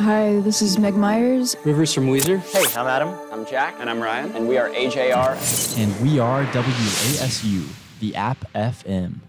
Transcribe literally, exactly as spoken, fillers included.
Hi, this is Meg Myers. Rivers from Weezer. Hey, I'm Adam. I'm Jack. And I'm Ryan. And we are A J R. And we are W A S U, the App F M.